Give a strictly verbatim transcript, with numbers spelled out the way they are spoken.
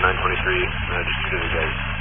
nine twenty-three, uh, just as soon as you guys